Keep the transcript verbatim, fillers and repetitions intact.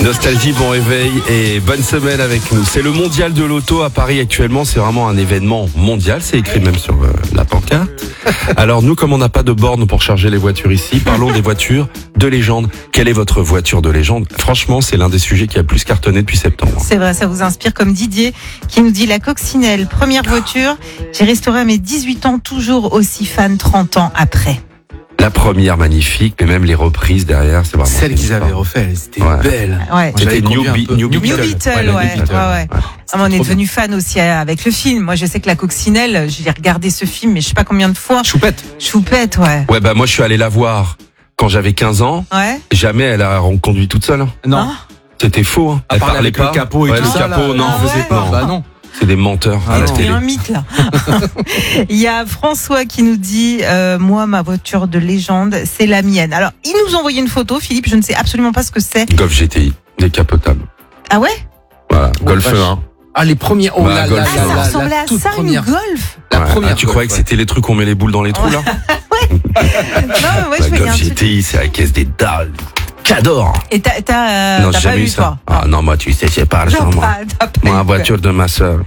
Nostalgie, bon réveil et bonne semaine avec nous. C'est le mondial de l'auto à Paris actuellement, c'est vraiment un événement mondial, c'est écrit même sur euh, la pancarte. Alors nous, comme on n'a pas de borne pour charger les voitures ici, parlons des voitures de légende. Quelle est votre voiture de légende ? Franchement, c'est l'un des sujets qui a le plus cartonné depuis septembre. C'est vrai, ça vous inspire, comme Didier qui nous dit la coccinelle, première voiture, j'ai restauré à mes dix-huit ans, toujours aussi fan trente ans après. La première magnifique, mais même les reprises derrière, c'est vraiment... Celle qu'ils avaient refait, elle était Ouais. belle. Ouais. C'était J'avais New, conduit un Be- peu. New New Beetle. Beetle, Ouais, la ouais, New Beetle. ouais, ouais. Ah, mais on est trop devenu fan aussi avec le film. Moi, je sais que la coccinelle, j'ai regardé ce film, mais je sais pas combien de fois. Choupette. Choupette, ouais. Ouais, bah moi je suis allé la voir quand j'avais quinze ans. Ouais. Jamais elle a conduit toute seule. hein. Non. Ah. C'était faux. Hein. À Elle part parlait avec le pas. capot et Ouais, tout le ça, capot, là, non, Ah faisait ouais. pas. Bah non. C'est des menteurs Ah à la non. C'est télé. un mythe là. Il y a François qui nous dit euh, moi ma voiture de légende c'est la mienne. Alors il nous a envoyé une photo, Philippe, je ne sais absolument pas ce que c'est. Golf G T I, décapotable. Ah ouais? Voilà, Ouais, Golf vache. un. Ah, les premières. Oh Bah, là Golf, là Ah là ça là, ressemblait la à toute ça première. une Golf. La Ouais. première. Ah, tu croyais que c'était les trucs où on met les boules dans les trous là? Non mais ouais, je Bah, voyais un Golf truc. G T I, c'est la caisse des dalles. J'adore. Et t'as t'as, euh, Non, t'as j'ai pas jamais eu eu ça. toi? Ah non, moi tu sais, c'est pas T'as ça moi. pas- t'as pas Moi, la eu, voiture de ma sœur.